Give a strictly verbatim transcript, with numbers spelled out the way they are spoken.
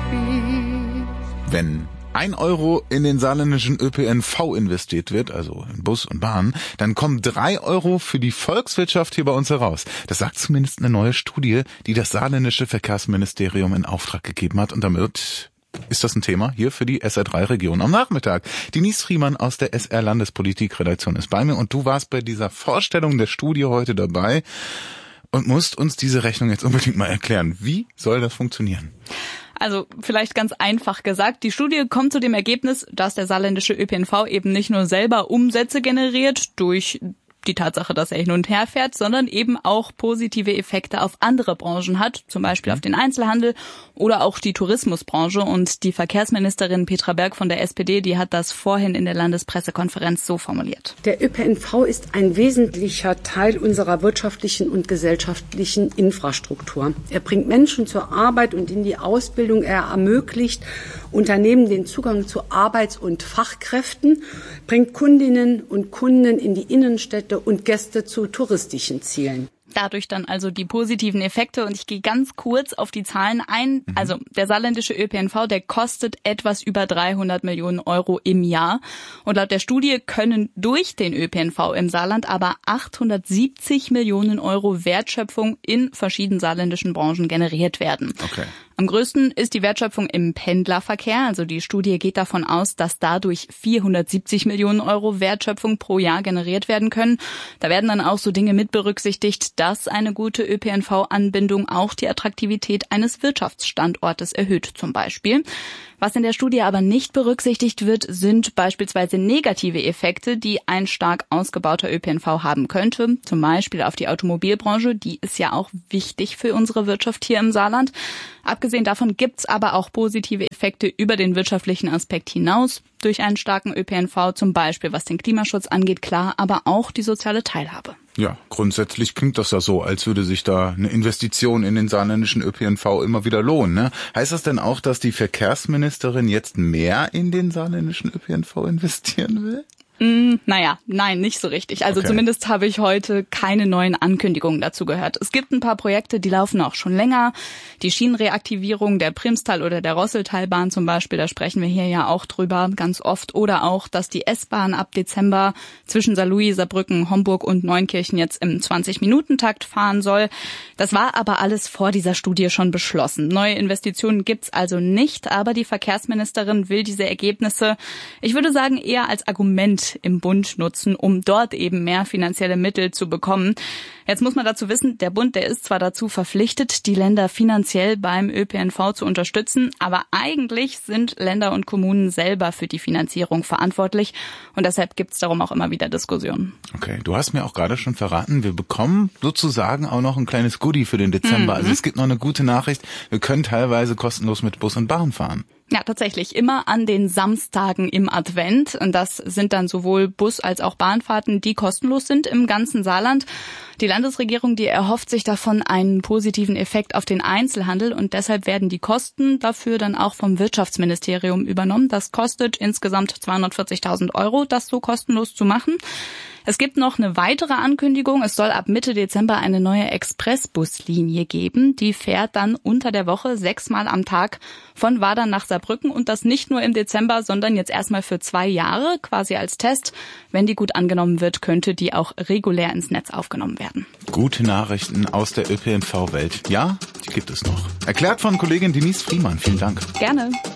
Wenn ein Euro in den saarländischen Ö P N V investiert wird, also in Bus und Bahn, dann kommen drei Euro für die Volkswirtschaft hier bei uns heraus. Das sagt zumindest eine neue Studie, die das saarländische Verkehrsministerium in Auftrag gegeben hat. Und damit ist das ein Thema hier für die S R drei Region am Nachmittag. Denise Friemann aus der S R-Landespolitik-Redaktion ist bei mir und du warst bei dieser Vorstellung der Studie heute dabei und musst uns diese Rechnung jetzt unbedingt mal erklären. Wie soll das funktionieren? Also vielleicht ganz einfach gesagt, die Studie kommt zu dem Ergebnis, dass der saarländische Ö P N V eben nicht nur selber Umsätze generiert durch die Tatsache, dass er hin und her fährt, sondern eben auch positive Effekte auf andere Branchen hat, zum Beispiel auf den Einzelhandel oder auch die Tourismusbranche. Und die Verkehrsministerin Petra Berg von der S P D, die hat das vorhin in der Landespressekonferenz so formuliert. Der Ö P N V ist ein wesentlicher Teil unserer wirtschaftlichen und gesellschaftlichen Infrastruktur. Er bringt Menschen zur Arbeit und in die Ausbildung. Er ermöglicht Unternehmen den Zugang zu Arbeits- und Fachkräften, bringt Kundinnen und Kunden in die Innenstädte und Gäste zu touristischen Zielen. Dadurch dann also die positiven Effekte und ich gehe ganz kurz auf die Zahlen ein. Mhm. Also der saarländische Ö P N V, der kostet etwas über dreihundert Millionen Euro im Jahr und laut der Studie können durch den Ö P N V im Saarland aber achthundertsiebzig Millionen Euro Wertschöpfung in verschiedenen saarländischen Branchen generiert werden. Okay. Am größten ist die Wertschöpfung im Pendlerverkehr. Also die Studie geht davon aus, dass dadurch vierhundertsiebzig Millionen Euro Wertschöpfung pro Jahr generiert werden können. Da werden dann auch so Dinge mit berücksichtigt, dass eine gute Ö P N V-Anbindung auch die Attraktivität eines Wirtschaftsstandortes erhöht zum Beispiel. Was in der Studie aber nicht berücksichtigt wird, sind beispielsweise negative Effekte, die ein stark ausgebauter Ö P N V haben könnte. Zum Beispiel auf die Automobilbranche, die ist ja auch wichtig für unsere Wirtschaft hier im Saarland. Abgesehen davon gibt's aber auch positive Effekte über den wirtschaftlichen Aspekt hinaus durch einen starken Ö P N V, zum Beispiel was den Klimaschutz angeht, klar, aber auch die soziale Teilhabe. Ja, grundsätzlich klingt das ja so, als würde sich da eine Investition in den saarländischen Ö P N V immer wieder lohnen, ne? Heißt das denn auch, dass die Verkehrsministerin jetzt mehr in den saarländischen Ö P N V investieren will? Mm, naja, nein, nicht so richtig. Also okay. Zumindest habe ich heute keine neuen Ankündigungen dazu gehört. Es gibt ein paar Projekte, die laufen auch schon länger. Die Schienenreaktivierung der Primstal- oder der Rosseltalbahn zum Beispiel, da sprechen wir hier ja auch drüber ganz oft. Oder auch, dass die S-Bahn ab Dezember zwischen Saarlouis, Saarbrücken, Homburg und Neunkirchen jetzt im zwanzig-Minuten-Takt fahren soll. Das war aber alles vor dieser Studie schon beschlossen. Neue Investitionen gibt's also nicht, aber die Verkehrsministerin will diese Ergebnisse, ich würde sagen, eher als Argument im Bund nutzen, um dort eben mehr finanzielle Mittel zu bekommen. Jetzt muss man dazu wissen, der Bund, der ist zwar dazu verpflichtet, die Länder finanziell beim Ö P N V zu unterstützen, aber eigentlich sind Länder und Kommunen selber für die Finanzierung verantwortlich und deshalb gibt es darum auch immer wieder Diskussionen. Okay, du hast mir auch gerade schon verraten, wir bekommen sozusagen auch noch ein kleines Goodie für den Dezember. Mhm. Also es gibt noch eine gute Nachricht, wir können teilweise kostenlos mit Bus und Bahn fahren. Ja, tatsächlich. Immer an den Samstagen im Advent. Und das sind dann sowohl Bus- als auch Bahnfahrten, die kostenlos sind im ganzen Saarland. Die Landesregierung, die erhofft sich davon einen positiven Effekt auf den Einzelhandel und deshalb werden die Kosten dafür dann auch vom Wirtschaftsministerium übernommen. Das kostet insgesamt zweihundertvierzigtausend Euro, das so kostenlos zu machen. Es gibt noch eine weitere Ankündigung. Es soll ab Mitte Dezember eine neue Expressbuslinie geben. Die fährt dann unter der Woche sechsmal am Tag von Wadern nach Saarbrücken und das nicht nur im Dezember, sondern jetzt erstmal für zwei Jahre, quasi als Test. Wenn die gut angenommen wird, könnte die auch regulär ins Netz aufgenommen werden. Gute Nachrichten aus der Ö P N V-Welt. Ja, die gibt es noch. Erklärt von Kollegin Denise Friemann. Vielen Dank. Gerne.